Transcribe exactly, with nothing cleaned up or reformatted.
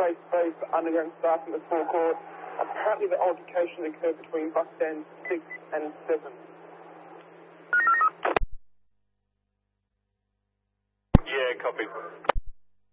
race space for underground staff in the forecourt. Apparently the altercation occurred between bus stands six and seven. Yeah, copy.